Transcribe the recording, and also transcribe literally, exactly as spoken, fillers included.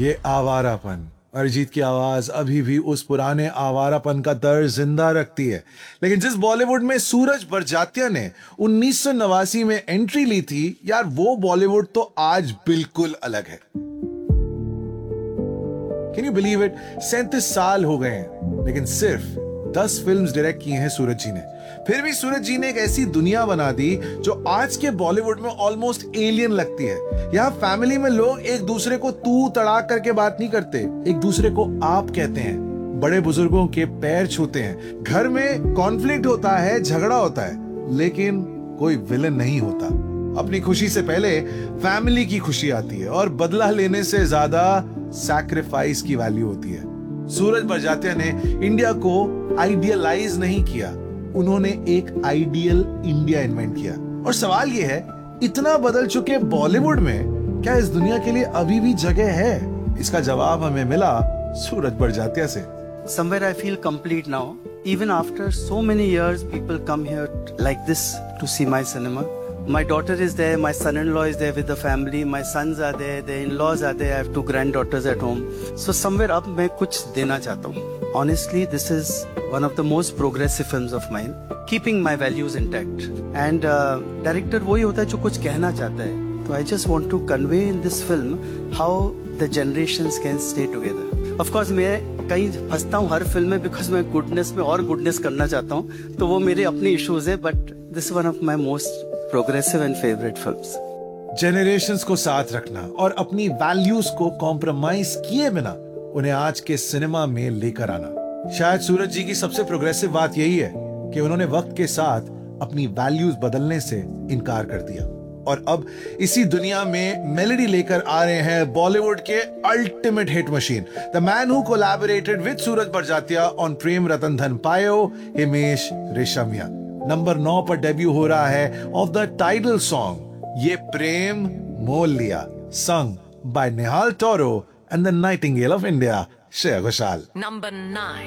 ये आवारापन, अरिजीत की आवाज अभी भी उस पुराने आवारापन का दर्द जिंदा रखती है। लेकिन जिस बॉलीवुड में सूरज बड़जात्या ने उन्नीस सौ नवासी में एंट्री ली थी, यार वो बॉलीवुड तो आज बिल्कुल अलग है। कैन यू बिलीव इट, सैंतीस साल हो गए हैं, लेकिन सिर्फ दस फिल्म्स डायरेक्ट की हैं सूरज जी ने। फिर भी सूरज जी ने एक ऐसी दुनिया बना दी जो आज के बॉलीवुड में ऑलमोस्ट एलियन लगती है। यहाँ फैमिली में लोग एक दूसरे को तू तड़ाक करके बात नहीं करते, एक दूसरे को आप कहते हैं, बड़े बुजुर्गों के पैर छूते हैं। घर में कॉन्फ्लिक्ट होता है, झगड़ा होता है, लेकिन कोई विलन नहीं होता। अपनी खुशी से पहले फैमिली की खुशी आती है और बदला लेने से ज्यादा सैक्रिफाइस की वैल्यू होती है। सूरज बड़जात्या ने इंडिया को आइडियलाइज नहीं किया, उन्होंने एक आइडियल इंडिया इन्वेंट किया। और सवाल यह है, इतना बदल चुके बॉलीवुड में क्या इस दुनिया के लिए अभी भी जगह है? इसका जवाब हमें मिला सूरज बड़जात्या से। Somewhere I feel complete now. Even after so many years, people come here like this to see my cinema. My daughter is there, my son-in-law is there with the family, my sons are there, their in-laws are there, I have two granddaughters at home. So somewhere अब मैं कुछ देना चाहता हूँ. Honestly, this is one of the most progressive films of mine, keeping my values intact. And uh, director वही होता है जो कुछ कहना चाहता है. So I just want to convey in this film how the generations can stay together. Of course मैं कहीं फंसता हूँ हर फिल्म में because मैं goodness में और goodness करना चाहता हूँ. तो वो मेरे अपने issues है, but this is one of my most progressive and favourite films. Generations को साथ रखना और अपनी वैल्यूज को कॉम्प्रोमाइज किए बिना उन्हें आज के सिनेमा में लेकर आना। शायद सूरज जी की सबसे प्रोग्रेसिव बात यही है कि उन्होंने वक्त के साथ अपनी वैल्यूज बदलने से इनकार कर दिया और अब इसी दुनिया में मेलोडी लेकर आ रहे हैं बॉलीवुड के ultimate hit machine, the man who collaborated with Suraj Barjatya on Prem Ratan Dhan पायो, हिमेश रेशमिया। नंबर नौ पर डेब्यू हो रहा है ऑफ द टाइटल सॉन्ग ये प्रेम मोल लिया, sung by Nihal Toro and the Nightingale of India, Shreya Ghoshal. Number nine.